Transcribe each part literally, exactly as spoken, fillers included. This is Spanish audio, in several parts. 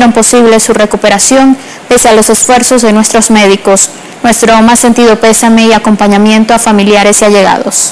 hicieron posible su recuperación pese a los esfuerzos de nuestros médicos. Nuestro más sentido pésame y acompañamiento a familiares y allegados.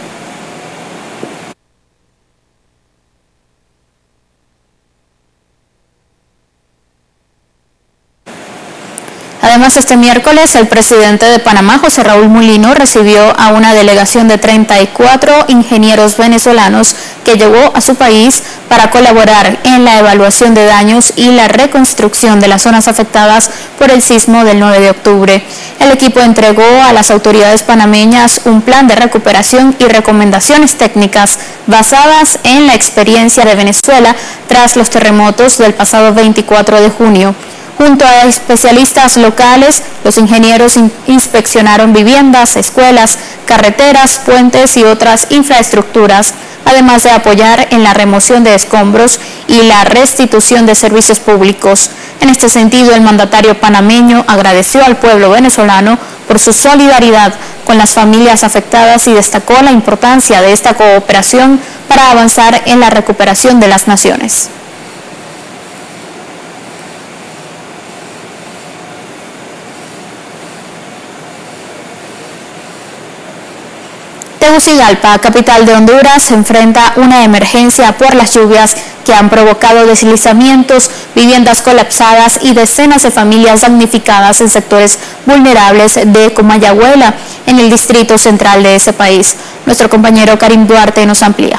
Además, este miércoles el presidente de Panamá, José Raúl Mulino, recibió a una delegación de treinta y cuatro ingenieros venezolanos que llegó a su país para colaborar en la evaluación de daños y la reconstrucción de las zonas afectadas por el sismo del nueve de octubre. El equipo entregó a las autoridades panameñas un plan de recuperación y recomendaciones técnicas basadas en la experiencia de Venezuela tras los terremotos del pasado veinticuatro de junio. Junto a especialistas locales, los ingenieros inspeccionaron viviendas, escuelas, carreteras, puentes y otras infraestructuras, además de apoyar en la remoción de escombros y la restitución de servicios públicos. En este sentido, el mandatario panameño agradeció al pueblo venezolano por su solidaridad con las familias afectadas y destacó la importancia de esta cooperación para avanzar en la recuperación de las naciones. Tegucigalpa, capital de Honduras, se enfrenta una emergencia por las lluvias que han provocado deslizamientos, viviendas colapsadas y decenas de familias damnificadas en sectores vulnerables de Comayagüela, en el distrito central de ese país. Nuestro compañero Karim Duarte nos amplía.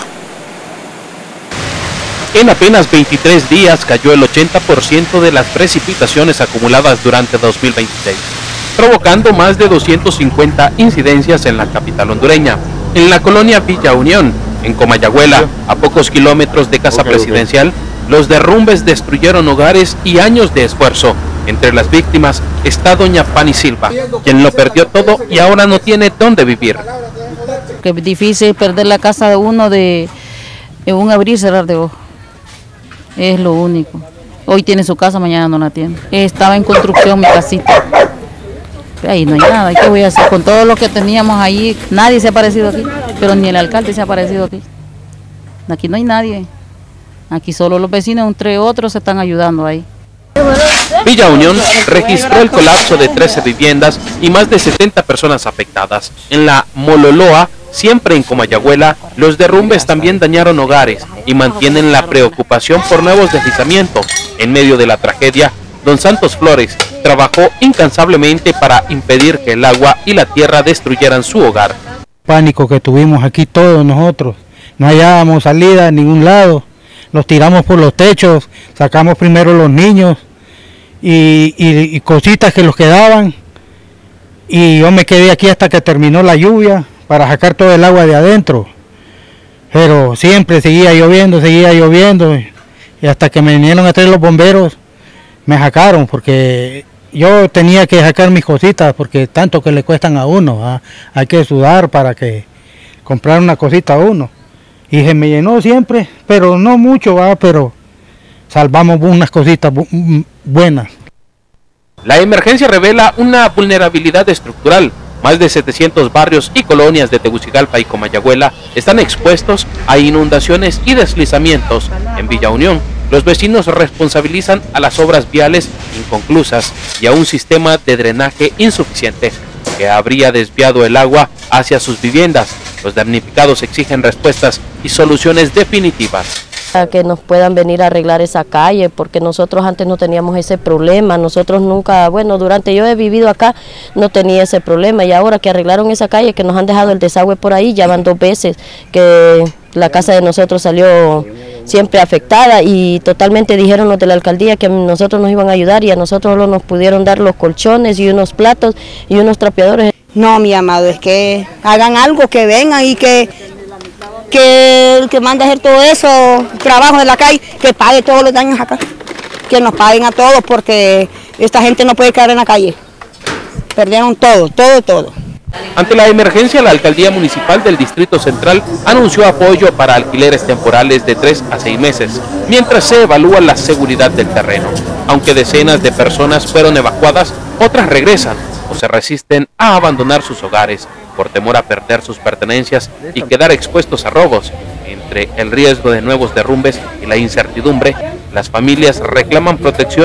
En apenas veintitrés días cayó el ochenta por ciento de las precipitaciones acumuladas durante dos mil veintiséis, provocando más de doscientas cincuenta incidencias en la capital hondureña. En la colonia Villa Unión, en Comayagüela, a pocos kilómetros de Casa okay, Presidencial, okay. los derrumbes destruyeron hogares y años de esfuerzo. Entre las víctimas está doña Pani Silva, quien lo perdió todo y ahora no tiene dónde vivir. Qué difícil perder la casa de uno de, de un abrir y cerrar de ojos. Es lo único. Hoy tiene su casa, mañana no la tiene. Estaba en construcción mi casita. Ahí no hay nada, ¿qué voy a hacer? Con todo lo que teníamos ahí, nadie se ha aparecido aquí, pero ni el alcalde se ha aparecido aquí. Aquí no hay nadie, aquí solo los vecinos, entre otros, se están ayudando ahí. Villa Unión registró el colapso de trece viviendas y más de setenta personas afectadas. En la Mololoa, siempre en Comayagüela, los derrumbes también dañaron hogares y mantienen la preocupación por nuevos deslizamientos. En medio de la tragedia, don Santos Flores trabajó incansablemente para impedir que el agua y la tierra destruyeran su hogar. Pánico que tuvimos aquí todos nosotros, no hallábamos salida a ningún lado, nos tiramos por los techos, sacamos primero los niños y, y, y cositas que los quedaban, y yo me quedé aquí hasta que terminó la lluvia para sacar todo el agua de adentro, pero siempre seguía lloviendo, seguía lloviendo, y hasta que me vinieron a traer los bomberos, me sacaron porque yo tenía que sacar mis cositas porque tanto que le cuestan a uno, ¿eh? Hay que sudar para que comprar una cosita a uno. Y se me llenó siempre, pero no mucho, ¿eh? Pero salvamos unas cositas bu buenas. La emergencia revela una vulnerabilidad estructural. Más de setecientos barrios y colonias de Tegucigalpa y Comayagüela están expuestos a inundaciones y deslizamientos. En Villa Unión, los vecinos responsabilizan a las obras viales inconclusas y a un sistema de drenaje insuficiente que habría desviado el agua hacia sus viviendas. Los damnificados exigen respuestas y soluciones definitivas. Que nos puedan venir a arreglar esa calle, porque nosotros antes no teníamos ese problema, nosotros nunca, bueno, durante yo he vivido acá, no tenía ese problema, y ahora que arreglaron esa calle, que nos han dejado el desagüe por ahí, ya van dos veces que la casa de nosotros salió siempre afectada, y totalmente dijeron los de la alcaldía que nosotros nos iban a ayudar, y a nosotros solo nos pudieron dar los colchones y unos platos y unos trapeadores. No, mi amado, es que hagan algo, que vengan y que... que el que manda a hacer todo eso, trabajo de la calle, que pague todos los daños acá, que nos paguen a todos, porque esta gente no puede quedar en la calle, perdieron todo, todo, todo. Ante la emergencia, la Alcaldía Municipal del Distrito Central anunció apoyo para alquileres temporales de tres a seis meses, mientras se evalúa la seguridad del terreno. Aunque decenas de personas fueron evacuadas, otras regresan o se resisten a abandonar sus hogares por temor a perder sus pertenencias y quedar expuestos a robos. Entre el riesgo de nuevos derrumbes y la incertidumbre, las familias reclaman protección